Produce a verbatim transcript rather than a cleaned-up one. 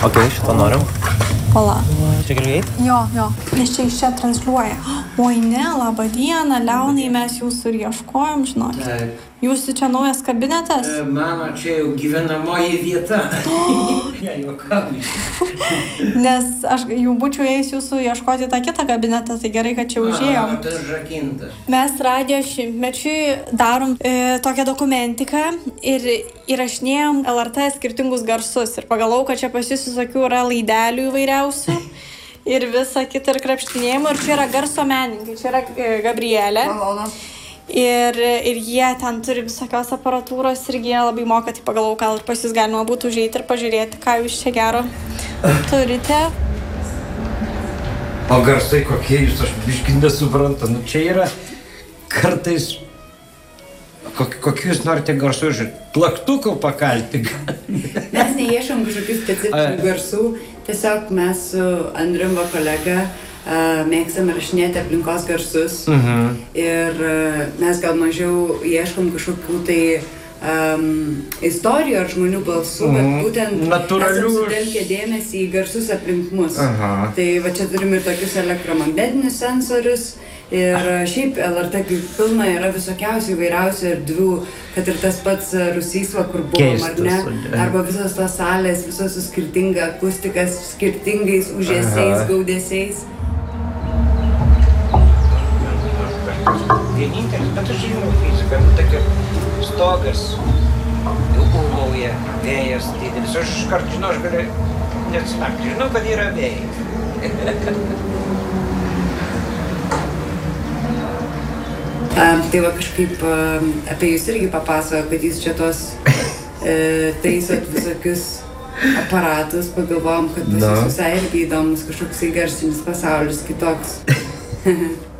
Ok, šitą norim. Pala. Čia galiu eiti? Jo, jo. Nes čia iš čia transliuoja. Oi ne, labą dieną, Leonai, mes jūsų ir ieškojom, žinokit. Jūsų čia naujas kabinetas? Mano čia jau gyvenamoji vieta. Ne, juokauju. Nes aš jau būčiau ėjus jūsų ieškoti tą kitą kabinetą, tai gerai, kad čia užėjom. A, tas žakintas. Mes radijo šimtmečiui darom e, tokią dokumentiką ir įrašinėjom L R T skirtingus garsus. Ir pagalvojau, kad čia pas jūs visokių yra laidelių įvairiausių. Ir visa kita ir krapštinėjimo. Ir čia yra garso menininkai. Čia yra e, Gabrielė. Malonu. Ir, ir jie ten turi visokios aparatūros ir jie labai moka. Tai pagalvojau, gal ir pas jūs galima būtų užeiti ir pažiūrėti, ką jūs čia gero turite. O garsai kokie jūs, aš biškai nesuprantu. Nu čia yra kartais... Kok, kokių jūs norite garsų žiūrėti? Plaktukų pakalti? Mes neieškom kažkokių specifinių garsų. Tiesiog mes su Andrium va kolega uh, mėgstam rašinėti aplinkos garsus. Mhm. Ir uh, mes gal mažiau ieškom kažkokių tai um, istorijų ar žmonių balsų, mhm. bet būtent natūralių... esam sutelkę dėmesį į garsus aplink mus. Aha. Tai va čia turim ir tokius elektromagnetinius sensorius. Ir šiaip L R T pilna yra visokiausių įvairiausių erdvių, kad ir tas pats Rūsys, va, kur buvom, ar ne? Arba visos tos salės, visos su skirtinga akustika, skirtingais užėsiais, gaudesiais. Vienintelis, bet aš žinau fiziką, nu tokia stogas, jau ūmauja, vėjas didelis. Aš iškart žinau, aš galiu neatsakti, žinau, kad yra vėjas. Um, tai va kažkaip um, apie jūs irgi papasakojo, kad jūs čia tos e, taisot visokius aparatus, pagalvojom, kad pas jūs visai irgi įdomus kažkoks įgarsinis pasaulis kitoks.